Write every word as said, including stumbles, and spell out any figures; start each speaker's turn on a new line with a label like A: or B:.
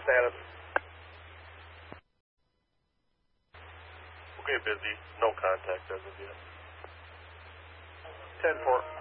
A: status?
B: Okay, busy. No contact as of yet.
A: ten four.